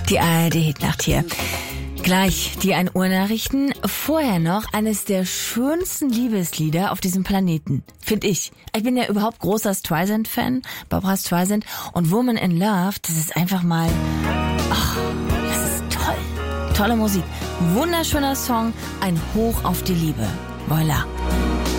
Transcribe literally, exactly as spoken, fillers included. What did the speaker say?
Die A R D-Hitnacht hier. Gleich die ein Uhr Nachrichten. Vorher noch eines der schönsten Liebeslieder auf diesem Planeten. Finde ich. Ich bin ja überhaupt großer Streisand-Fan. Barbra Streisand. Und Woman in Love, das ist einfach mal... Ach, das ist toll. Tolle Musik. Wunderschöner Song. Ein Hoch auf die Liebe. Voilà.